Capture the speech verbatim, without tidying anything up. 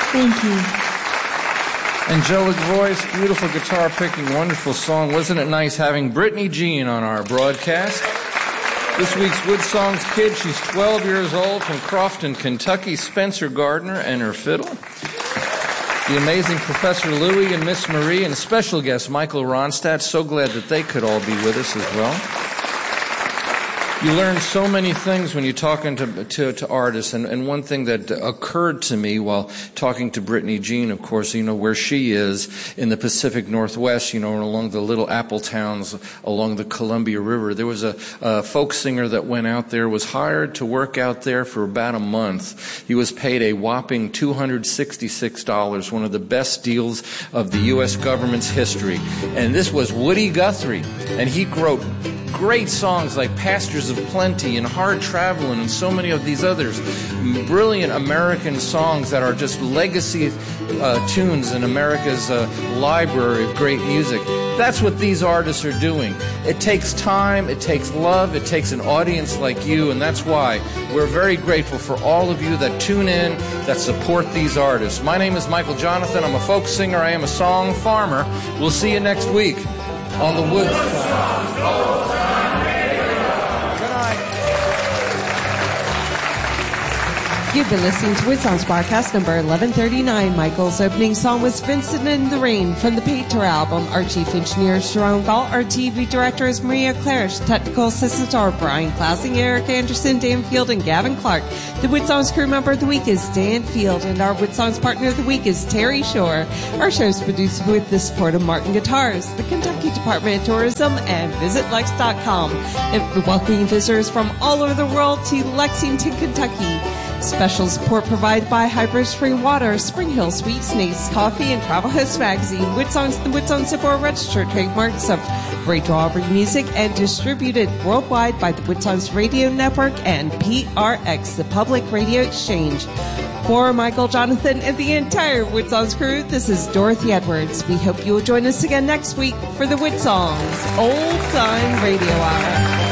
Thank you. Angelic voice, beautiful guitar picking, wonderful song. Wasn't it nice having Brittany Jean on our broadcast? This week's Wood Songs kid, she's twelve years old, from Crofton, Kentucky, Spencer Gardner and her fiddle. The amazing Professor Louie and Miss Marie, and special guest Michael Ronstadt. So glad that they could all be with us as well. You learn so many things when you're talking to, to, to artists, and, and one thing that occurred to me while talking to Brittany Jean, of course, you know, where she is in the Pacific Northwest, you know, along the little apple towns along the Columbia River. There was a, a folk singer that went out there, was hired to work out there for about a month. He was paid a whopping two hundred sixty-six dollars, one of the best deals of the U S government's history. And this was Woody Guthrie, and he wrote great songs like Pastures of Plenty and Hard Travelin' and so many of these others. Brilliant American songs that are just legacy uh, tunes in America's uh, library of great music. That's what these artists are doing. It takes time, it takes love, it takes an audience like you, and that's why we're very grateful for all of you that tune in, that support these artists. My name is Michael Jonathan. I'm a folk singer. I am a song farmer. We'll see you next week on the Wood Songs. You've been listening to Wood Songs broadcast number eleven thirty-nine. Michael's opening song was Vincent in the Rain from the Painter album. Our chief engineer is Jerome Galt. Our T V director is Maria Clarish. Technical assistants are Brian Clausing, Eric Anderson, Dan Field, and Gavin Clark. The Wood Songs crew member of the week is Dan Field, and our Wood Songs partner of the week is Terry Shore. Our show is produced with the support of Martin Guitars, the Kentucky Department of Tourism, and Visit Lex dot com. And welcoming visitors from all over the world to Lexington, Kentucky. Special support provided by Hybrid Spring Water, Spring Hill Sweets, Nate's Coffee, and Travel Host Magazine. Wood Songs, the Wood Songs are registered trademarks of Radio Aubrey Music and distributed worldwide by the Wood Songs Radio Network and P R X, the Public Radio Exchange. For Michael, Jonathan, and the entire Wood Songs crew, this is Dorothy Edwards. We hope you will join us again next week for the Wood Songs Old Time Radio Hour.